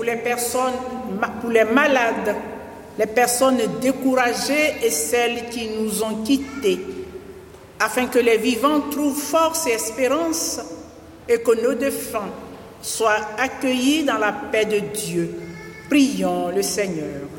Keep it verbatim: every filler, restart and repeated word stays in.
les personnes, pour les malades, les personnes découragées et celles qui nous ont quittés, afin que les vivants trouvent force et espérance et que nos défunts soient accueillis dans la paix de Dieu. Prions le Seigneur.